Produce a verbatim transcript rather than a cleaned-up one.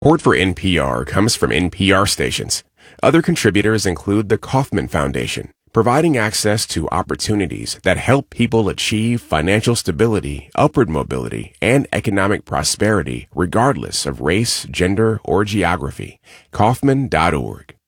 Support for N P R comes from N P R stations. Other contributors include the Kauffman Foundation, providing access to opportunities that help people achieve financial stability, upward mobility, and economic prosperity regardless of race, gender, or geography. Kauffman dot org.